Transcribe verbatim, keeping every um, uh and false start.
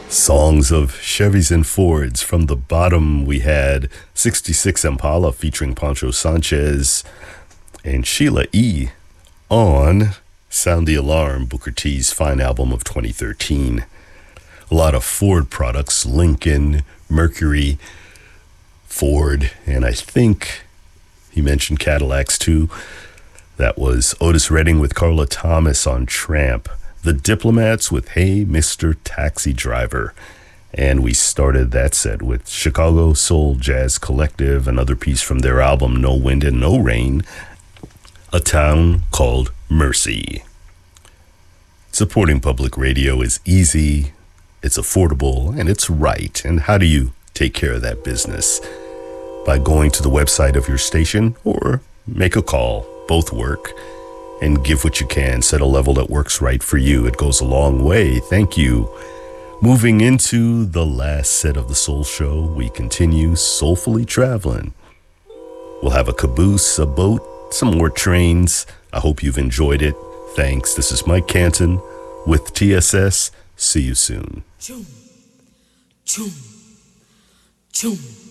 Songs of Chevys and Fords. From the bottom, we had sixty-six Impala featuring Pancho Sanchez and Sheila E. on Sound the Alarm, Booker T's fine album of twenty thirteen. A lot of Ford products, Lincoln, Mercury, Ford, and I think he mentioned Cadillacs too. That was Otis Redding with Carla Thomas on Tramp. The Diplomats with Hey Mister Taxi Driver. And we started that set with Chicago Soul Jazz Collective, another piece from their album No Wind and No Rain, A Town Called Mercy. Supporting public radio is easy, it's affordable, and it's right. And how do you take care of that business? By going to the website of your station or make a call. Both work. And give what you can. Set a level that works right for you. It goes a long way. Thank you. Moving into the last set of the Soul Show, we continue soulfully traveling. We'll have a caboose, a boat, some more trains. I hope you've enjoyed it. Thanks. This is Mike Canton with T S S. See you soon. Choom, choom, choom.